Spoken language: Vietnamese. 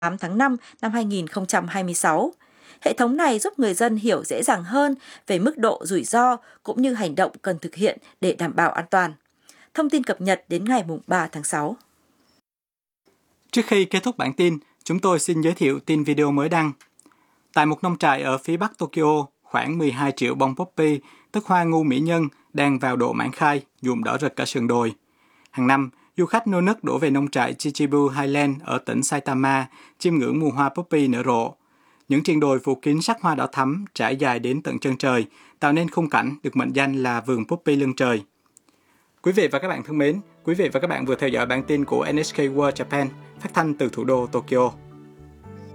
8 tháng 5 năm 2026. Hệ thống này giúp người dân hiểu dễ dàng hơn về mức độ rủi ro cũng như hành động cần thực hiện để đảm bảo an toàn. Thông tin cập nhật đến ngày 3 tháng 6. Trước khi kết thúc bản tin, chúng tôi xin giới thiệu tin video mới đăng. Tại một nông trại ở phía bắc Tokyo, khoảng 12 triệu bông poppy, tức hoa ngu mỹ nhân, đang vào độ mãn khai, nhuộm đỏ rực cả sườn đồi. Hàng năm, du khách nô nức đổ về nông trại Chichibu Highland ở tỉnh Saitama, chiêm ngưỡng mùa hoa poppy nở rộ. Những triền đồi phủ kín sắc hoa đỏ thắm trải dài đến tận chân trời, tạo nên khung cảnh được mệnh danh là vườn poppy lưng trời. Quý vị và các bạn thân mến, quý vị và các bạn vừa theo dõi bản tin của NHK World Japan, phát thanh từ thủ đô Tokyo.